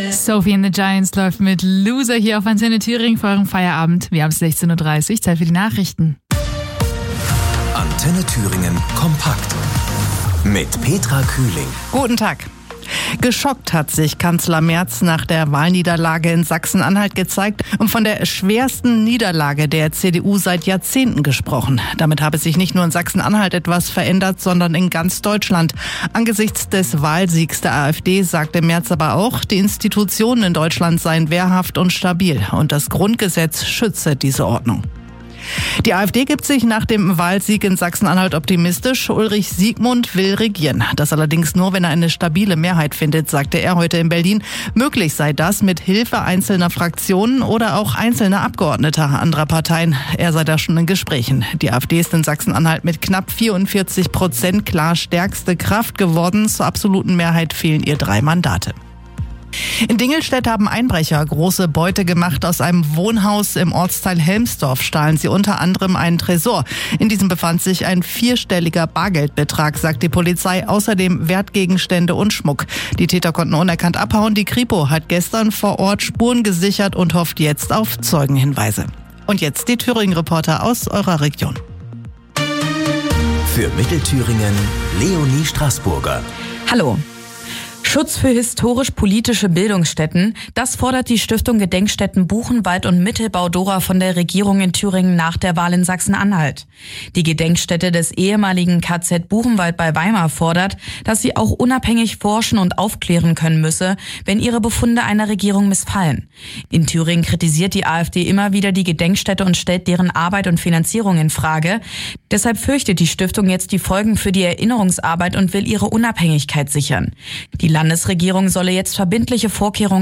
Sophie and the Giants läuft mit Loser hier auf Antenne Thüringen vor eurem Feierabend. Wir haben es 16.30 Uhr, Zeit für die Nachrichten. Antenne Thüringen kompakt mit Petra Kühling. Guten Tag. Geschockt hat sich Kanzler Merz nach der Wahlniederlage in Sachsen-Anhalt gezeigt und von der schwersten Niederlage der CDU seit Jahrzehnten gesprochen. Damit habe sich nicht nur in Sachsen-Anhalt etwas verändert, sondern in ganz Deutschland. Angesichts des Wahlsiegs der AfD sagte Merz aber auch, die Institutionen in Deutschland seien wehrhaft und stabil und das Grundgesetz schütze diese Ordnung. Die AfD gibt sich nach dem Wahlsieg in Sachsen-Anhalt optimistisch. Ulrich Siegmund will regieren. Das allerdings nur, wenn er eine stabile Mehrheit findet, sagte er heute in Berlin. Möglich sei das mit Hilfe einzelner Fraktionen oder auch einzelner Abgeordneter anderer Parteien. Er sei da schon in Gesprächen. Die AfD ist in Sachsen-Anhalt mit knapp 44% klar stärkste Kraft geworden. Zur absoluten Mehrheit fehlen ihr 3 Mandate. In Dingelstedt haben Einbrecher große Beute gemacht. Aus einem Wohnhaus im Ortsteil Helmsdorf stahlen sie unter anderem einen Tresor. In diesem befand sich ein 4-stelliger Bargeldbetrag, sagt die Polizei. Außerdem Wertgegenstände und Schmuck. Die Täter konnten unerkannt abhauen. Die Kripo hat gestern vor Ort Spuren gesichert und hofft jetzt auf Zeugenhinweise. Und jetzt die Thüringen-Reporter aus eurer Region. Für Mittelthüringen Leonie Straßburger. Hallo. Schutz für historisch-politische Bildungsstätten, das fordert die Stiftung Gedenkstätten Buchenwald und Mittelbau-Dora von der Regierung in Thüringen nach der Wahl in Sachsen-Anhalt. Die Gedenkstätte des ehemaligen KZ Buchenwald bei Weimar fordert, dass sie auch unabhängig forschen und aufklären können müsse, wenn ihre Befunde einer Regierung missfallen. In Thüringen kritisiert die AfD immer wieder die Gedenkstätte und stellt deren Arbeit und Finanzierung in Frage. Deshalb fürchtet die Stiftung jetzt die Folgen für die Erinnerungsarbeit und will ihre Unabhängigkeit sichern. Die Landesregierung solle jetzt verbindliche Vorkehrungen